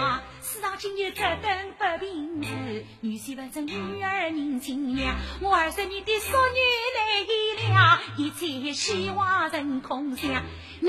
话，世上今日这等不平事，女婿不成女儿认亲娘，我20年的淑女来了，一切希望成空想。